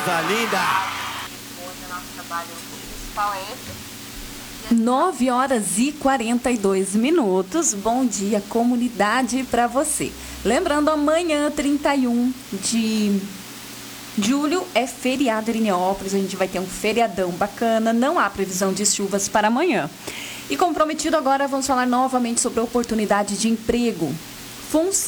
coisa linda! Hoje o nosso trabalho principal é esse. 9h42. Bom dia, comunidade, para você. Lembrando, amanhã, 31 de julho, é feriado em Nilópolis. A gente vai ter um feriadão bacana. Não há previsão de chuvas para amanhã. E comprometido agora, vamos falar novamente sobre a oportunidade de emprego.